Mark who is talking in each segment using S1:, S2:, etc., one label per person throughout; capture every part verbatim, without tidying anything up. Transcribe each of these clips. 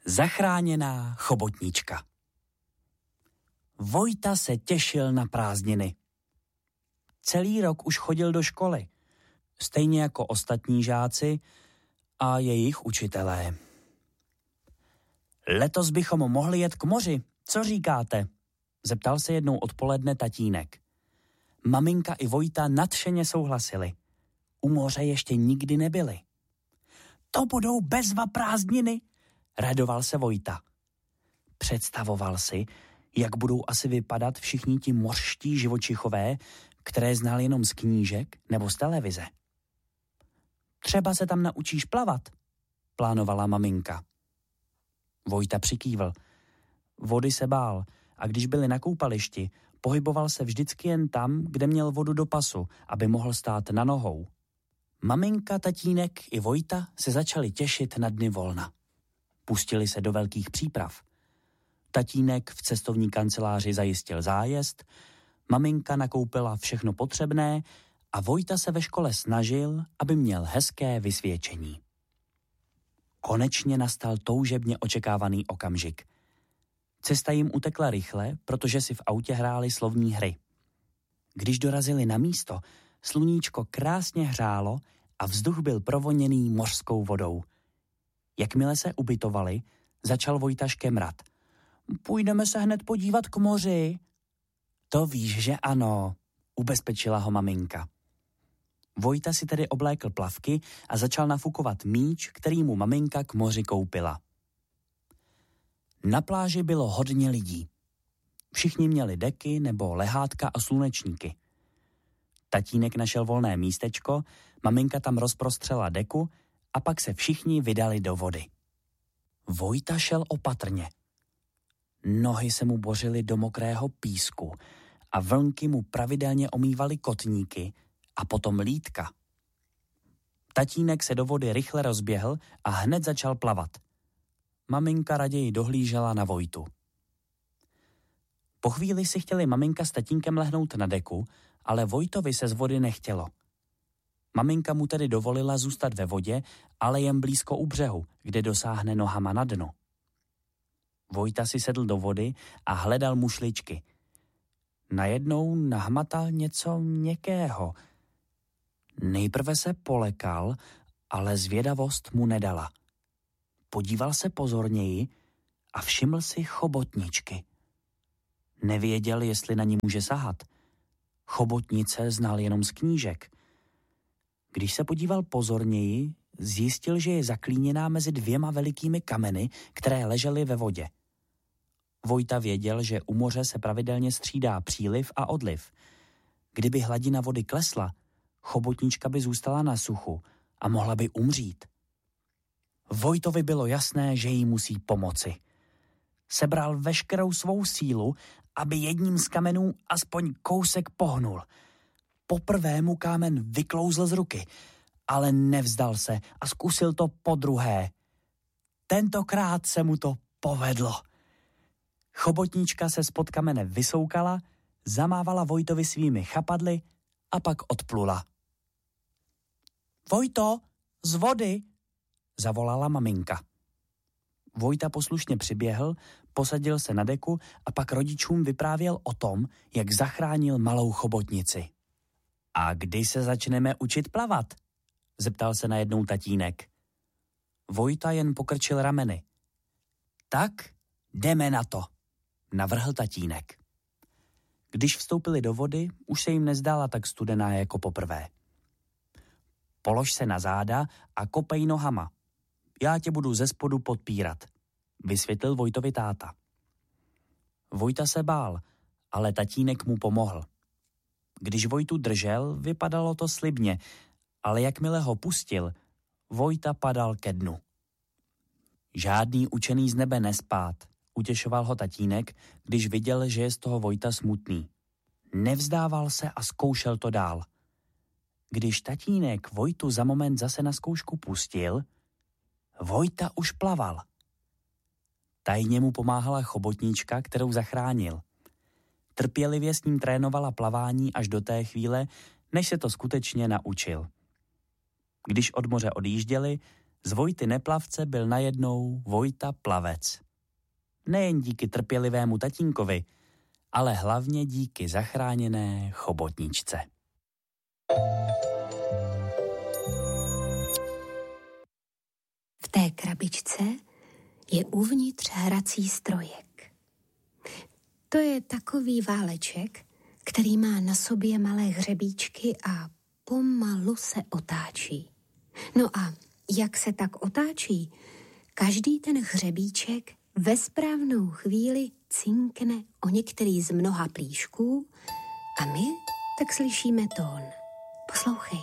S1: Zachráněná chobotnička. Vojta se těšil na prázdniny. Celý rok už chodil do školy, stejně jako ostatní žáci a jejich učitelé. Letos bychom mohli jet k moři, co říkáte? Zeptal se jednou odpoledne tatínek. Maminka i Vojta nadšeně souhlasili. U moře ještě nikdy nebyli. To budou bezva prázdniny, radoval se Vojta. Představoval si, jak budou asi vypadat všichni ti mořští živočichové, které znal jenom z knížek nebo z televize. Třeba se tam naučíš plavat, plánovala maminka. Vojta přikývl. Vody se bál a když byli na koupališti, pohyboval se vždycky jen tam, kde měl vodu do pasu, aby mohl stát na nohou. Maminka, tatínek i Vojta se začali těšit na dny volna. Pustili se do velkých příprav. Tatínek v cestovní kanceláři zajistil zájezd, maminka nakoupila všechno potřebné a Vojta se ve škole snažil, aby měl hezké vysvědčení. Konečně nastal toužebně očekávaný okamžik. Cesta jim utekla rychle, protože si v autě hráli slovní hry. Když dorazili na místo, sluníčko krásně hřálo a vzduch byl provoněný mořskou vodou. Jakmile se ubytovali, začal Vojta škemrat. Půjdeme se hned podívat k moři. To víš, že ano, ubezpečila ho maminka. Vojta si tedy oblékl plavky a začal nafukovat míč, který mu maminka k moři koupila. Na pláži bylo hodně lidí. Všichni měli deky nebo lehátka a slunečníky. Tatínek našel volné místečko, maminka tam rozprostřela deku a pak se všichni vydali do vody. Vojta šel opatrně. Nohy se mu bořily do mokrého písku a vlnky mu pravidelně omývaly kotníky a potom lítka. Tatínek se do vody rychle rozběhl a hned začal plavat. Maminka raději dohlížela na Vojtu. Po chvíli si chtěli maminka s tatínkem lehnout na deku, ale Vojtovi se z vody nechtělo. Maminka mu tedy dovolila zůstat ve vodě, ale jen blízko u břehu, kde dosáhne nohama na dno. Vojta si sedl do vody a hledal mušličky. Najednou nahmatal něco měkkého. Nejprve se polekal, ale zvědavost mu nedala. Podíval se pozorněji a všiml si chobotničky. Nevěděl, jestli na ní může sahat. Chobotnice znal jenom z knížek. Když se podíval pozorněji, zjistil, že je zaklíněná mezi dvěma velikými kameny, které ležely ve vodě. Vojta věděl, že u moře se pravidelně střídá příliv a odliv. Kdyby hladina vody klesla, chobotnička by zůstala na suchu a mohla by umřít. Vojtovi bylo jasné, že jí musí pomoci. Sebral veškerou svou sílu, aby jedním z kamenů aspoň kousek pohnul. Poprvé mu kámen vyklouzl z ruky, ale nevzdal se a zkusil to podruhé. Tentokrát se mu to povedlo. Chobotnička se spod kamene vysoukala, zamávala Vojtovi svými chapadly a pak odplula. Vojto, z vody, zavolala maminka. Vojta poslušně přiběhl, posadil se na deku a pak rodičům vyprávěl o tom, jak zachránil malou chobotnici. A kdy se začneme učit plavat? Zeptal se najednou tatínek. Vojta jen pokrčil rameny. Tak jdeme na to, navrhl tatínek. Když vstoupili do vody, už se jim nezdála tak studená jako poprvé. Polož se na záda a kopej nohama. Já tě budu ze spodu podpírat, vysvětlil Vojtovi táta. Vojta se bál, ale tatínek mu pomohl. Když Vojtu držel, vypadalo to slibně, ale jakmile ho pustil, Vojta padal ke dnu. Žádný učený z nebe nespát, utěšoval ho tatínek, když viděl, že je z toho Vojta smutný. Nevzdával se a zkoušel to dál. Když tatínek Vojtu za moment zase na zkoušku pustil, Vojta už plaval. Tajně mu pomáhala chobotnička, kterou zachránil. Trpělivě s ním trénovala plavání až do té chvíle, než se to skutečně naučil. Když od moře odjížděli, Z Vojty neplavce byl najednou Vojta plavec. Nejen díky trpělivému tatínkovi, ale hlavně díky zachráněné chobotničce.
S2: V té krabičce je uvnitř hrací strojek. To je takový váleček, který má na sobě malé hřebíčky a pomalu se otáčí. No a jak se tak otáčí, každý ten hřebíček ve správnou chvíli cinkne o některý z mnoha plíšků a my tak slyšíme tón. Poslouchej.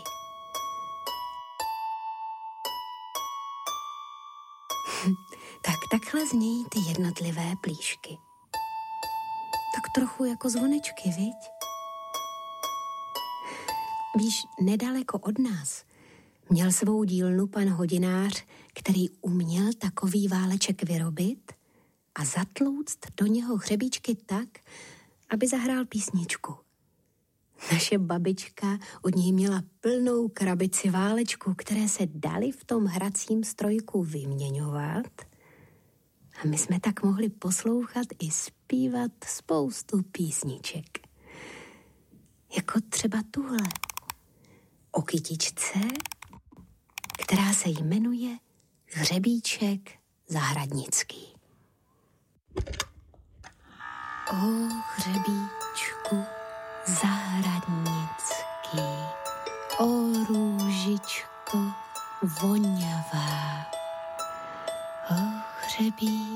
S2: Tak takhle znějí ty jednotlivé plíšky. Tak trochu jako zvonečky, viď? Víš, nedaleko od nás měl svou dílnu pan hodinář, který uměl takový váleček vyrobit a zatlouct do něho hřebíčky tak, aby zahrál písničku. Naše babička od něj měla plnou krabici válečků, které se daly v tom hracím strojku vyměňovat. A my jsme tak mohli poslouchat i zpívat spoustu písniček. Jako třeba tuhle. O kytičce, která se jmenuje Hřebíček zahradnický. O hřebíčku zahradnický, o růžičko voňavá, o hřebíčku